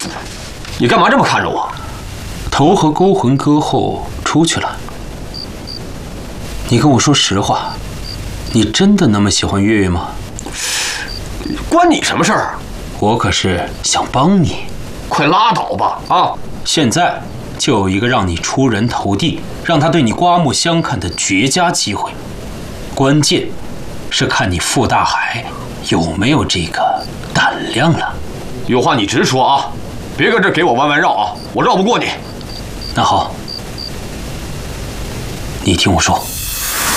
你干嘛这么看着我？ 头和勾魂割后出去了。你跟我说实话，你真的那么喜欢月月吗？ 关你什么事儿？ 我可是想帮你。 快拉倒吧！啊！ 现在就有一个让你出人头地，让他对你刮目相看的绝佳机会。关键是看你傅大海有没有这个胆量了。 有话你直说啊，别搁这给我弯弯绕啊，我绕不过你。 那好，你听我说。